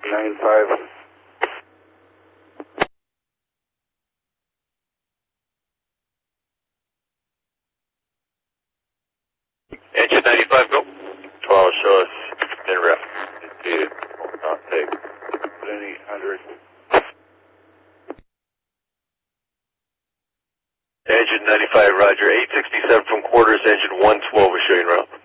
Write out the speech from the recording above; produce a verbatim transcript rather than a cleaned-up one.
ninety-five. Engine ninety-five, go. twelve, show us in rep. Repeated. Not take. eight hundred. Engine ninety-five, roger. eight sixty-seven from quarters, engine one twelve is showing route.